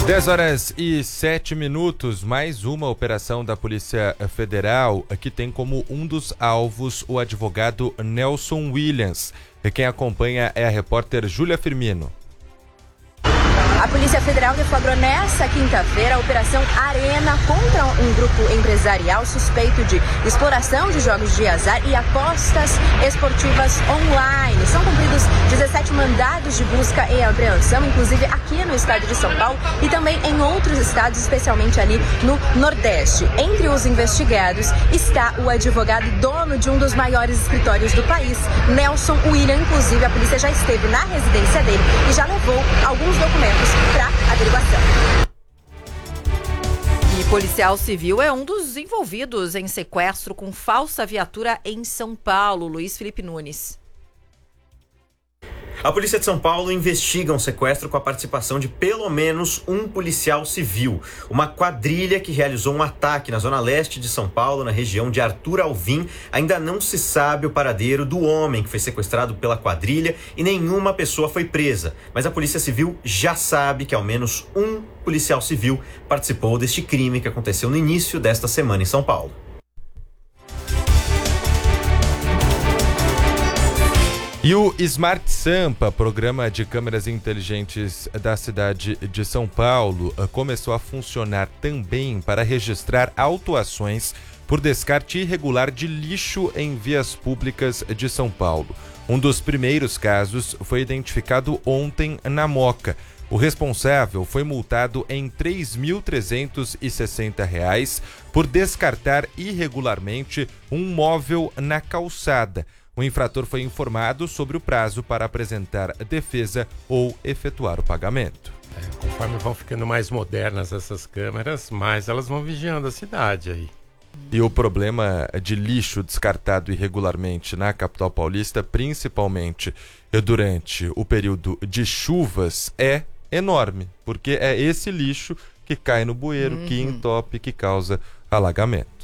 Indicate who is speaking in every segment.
Speaker 1: 10h07, mais uma operação da Polícia Federal que tem como um dos alvos o advogado Nelson Williams. E quem acompanha é a repórter Júlia Firmino.
Speaker 2: A Polícia Federal deflagrou nesta quinta-feira a Operação Arena contra um grupo empresarial suspeito de exploração de jogos de azar e apostas esportivas online. São cumpridos 17 mandados de busca e apreensão, inclusive aqui no estado de São Paulo e também em outros estados, especialmente ali no Nordeste. Entre os investigados está o advogado dono de um dos maiores escritórios do país, Nelson Williams. Inclusive, a polícia já esteve na residência dele e já levou alguns documentos para averiguação.
Speaker 3: E policial civil é um dos envolvidos em sequestro com falsa viatura em São Paulo. Luiz Felipe Nunes.
Speaker 4: A Polícia de São Paulo investiga um sequestro com a participação de pelo menos um policial civil. Uma quadrilha que realizou um ataque na zona leste de São Paulo, na região de Arthur Alvim. Ainda não se sabe o paradeiro do homem que foi sequestrado pela quadrilha e nenhuma pessoa foi presa. Mas a Polícia Civil já sabe que ao menos um policial civil participou deste crime que aconteceu no início desta semana em São Paulo.
Speaker 1: E o Smart Sampa, programa de câmeras inteligentes da cidade de São Paulo, começou a funcionar também para registrar autuações por descarte irregular de lixo em vias públicas de São Paulo. Um dos primeiros casos foi identificado ontem na Moca. O responsável foi multado em R$ 3.360 por descartar irregularmente um móvel na calçada. O infrator foi informado sobre o prazo para apresentar defesa ou efetuar o pagamento.
Speaker 5: Conforme vão ficando mais modernas essas câmeras, mais elas vão vigiando a cidade aí.
Speaker 1: E o problema de lixo descartado irregularmente na capital paulista, principalmente durante o período de chuvas, é enorme, porque é esse lixo que cai no bueiro, que entope, que causa alagamento.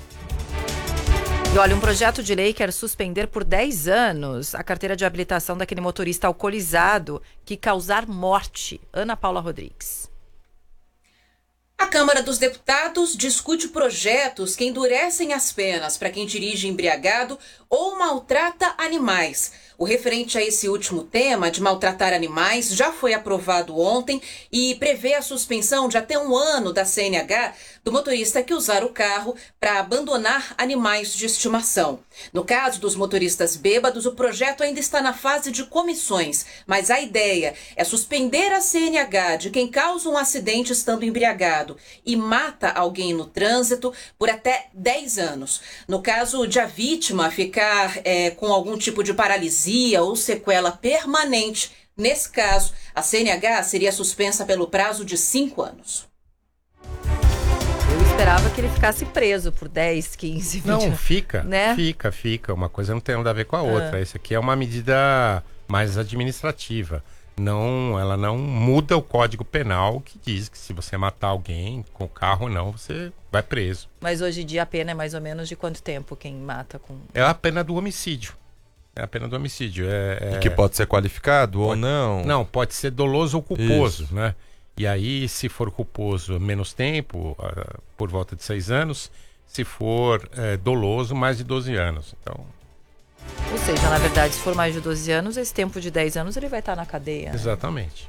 Speaker 3: E olha, um projeto de lei quer suspender por 10 anos a carteira de habilitação daquele motorista alcoolizado que causar morte. Ana Paula Rodrigues.
Speaker 6: A Câmara dos Deputados discute projetos que endurecem as penas para quem dirige embriagado ou maltrata animais. O referente a esse último tema, de maltratar animais, já foi aprovado ontem e prevê a suspensão de até 1 ano da CNH do motorista que usar o carro para abandonar animais de estimação. No caso dos motoristas bêbados, o projeto ainda está na fase de comissões, mas a ideia é suspender a CNH de quem causa um acidente estando embriagado e mata alguém no trânsito por até 10 anos. No caso de a vítima ficar com algum tipo de paralisia ou sequela permanente, nesse caso, a CNH seria suspensa pelo prazo de 5 anos.
Speaker 3: Eu esperava que ele ficasse preso por 10, 15, 20 anos.
Speaker 5: Não, fica,
Speaker 3: né?
Speaker 5: Fica. Uma coisa não tem nada a ver com a outra. Essa aqui é uma medida mais administrativa. Ela não muda o Código Penal, que diz que se você matar alguém com carro ou não, você vai preso.
Speaker 3: Mas hoje em dia a pena é mais ou menos de quanto tempo quem mata com...
Speaker 5: É a pena do homicídio. É a pena do homicídio.
Speaker 1: E que pode ser qualificado ou não?
Speaker 5: Não, pode ser doloso ou culposo, né? E aí, se for culposo, menos tempo, por volta de 6 anos. Se for doloso, mais de 12 anos. Então...
Speaker 3: Ou seja, na verdade, se for mais de 12 anos, esse tempo de 10 anos ele vai estar na cadeia.
Speaker 5: Exatamente.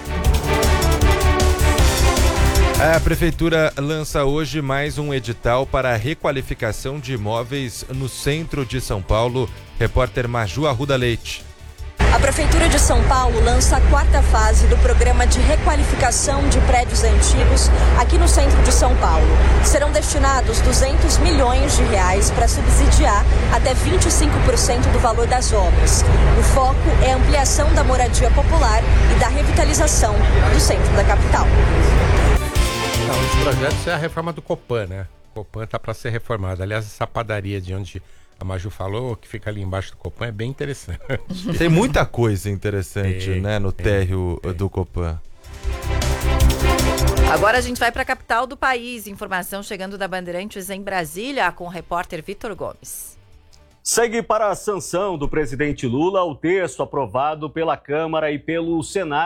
Speaker 1: A Prefeitura lança hoje mais um edital para a requalificação de imóveis no centro de São Paulo. Repórter Maju Arruda Leite.
Speaker 2: A Prefeitura de São Paulo lança a 4ª fase do programa de requalificação de prédios antigos aqui no centro de São Paulo. Serão destinados 200 milhões de reais para subsidiar até 25% do valor das obras. O foco é a ampliação da moradia popular e da revitalização do centro da capital.
Speaker 5: Um dos projetos é a reforma do Copan, né? O Copan está para ser reformado. Aliás, essa padaria de onde a Maju falou, que fica ali embaixo do Copan, é bem interessante.
Speaker 1: Tem muita coisa interessante, né, no térreo do Copan.
Speaker 3: Agora a gente vai para a capital do país. Informação chegando da Bandeirantes em Brasília com o repórter Vitor Gomes.
Speaker 7: Segue para a sanção do presidente Lula o texto aprovado pela Câmara e pelo Senado.